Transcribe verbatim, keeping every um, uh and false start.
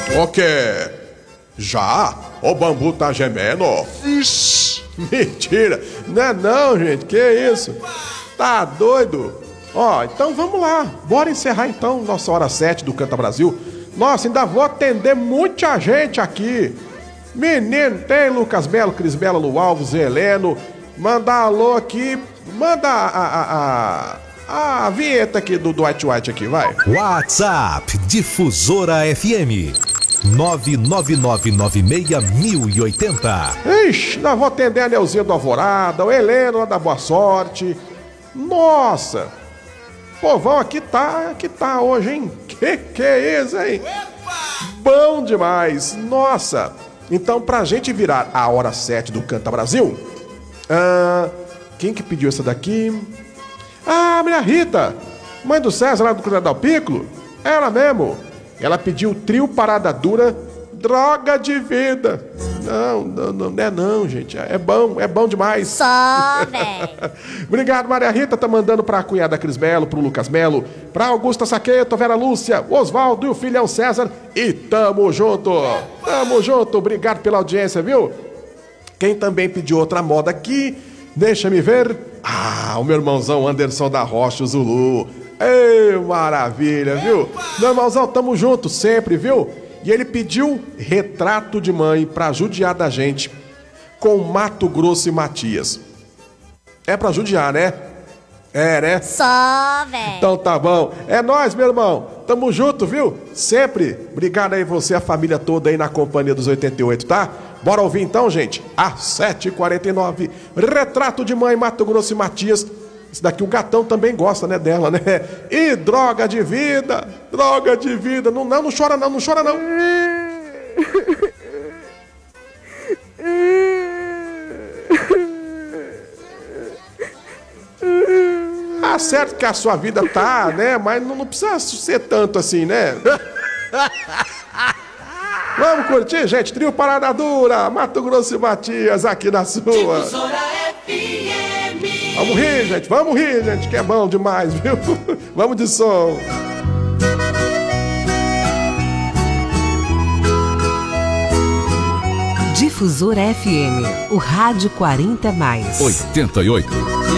O quê? Já? O bambu tá gemendo? Ixi, mentira. Não é não, gente. Que isso? Tá doido? Ó, então vamos lá. Bora encerrar então nossa hora sete do Canta Brasil. Nossa, ainda vou atender muita gente aqui. Menino, tem Lucas Melo, Cris Melo, Lu Alves, Heleno. Manda alô aqui. Manda a, a, a, a vinheta aqui do Dwight White aqui, vai. WhatsApp Difusora F M nove nove nove nove seis mil e oitenta. Ixi, nós vamos atender a Neuzinha do Alvorada, o Heleno lá da Boa Sorte. Nossa, povão aqui tá, aqui tá hoje, hein? Que que é isso, hein? Bom demais, nossa. Então, pra gente virar a hora sete do Canta Brasil, ah, quem que pediu essa daqui? Ah, minha Rita, mãe do César lá do Cruzado do Piccolo, ela mesmo. Ela pediu o trio Parada Dura, Droga de Vida. Não, não, não, não é não, gente. É bom, é bom demais. Só, velho. Obrigado, Maria Rita. Tá mandando pra cunhada Cris Melo, pro Lucas Melo, pra Augusta Saqueto, Vera Lúcia, Osvaldo e o filhão César. E tamo junto. Tamo junto. Obrigado pela audiência, viu? Quem também pediu outra moda aqui, deixa-me ver. Ah, o meu irmãozão Anderson da Rocha, o Zulu. Ei, maravilha, viu? Meu irmãozão, tamo junto sempre, viu? E ele pediu Retrato de Mãe pra judiar da gente com Mato Grosso e Matias. É pra judiar, né? É, né? Só, velho. Então tá bom. É nóis, meu irmão. Tamo junto, viu? Sempre. Obrigado aí você, a família toda aí na companhia dos oitenta e oito, tá? Bora ouvir então, gente? Às sete e quarenta e nove. Retrato de Mãe, Mato Grosso e Matias. Isso daqui o gatão também gosta, né, dela, né? E droga de vida, droga de vida. Não, não, não chora não, não chora não. Ah, certo que a sua vida tá, né? Mas não, não precisa ser tanto assim, né? Vamos curtir, gente. Trio Parada Dura, Mato Grosso e Matias aqui na sua. Vamos rir, gente, vamos rir, gente, que é bom demais, viu? Vamos de som. Difusora F M, o rádio quarenta mais. oitenta e oito.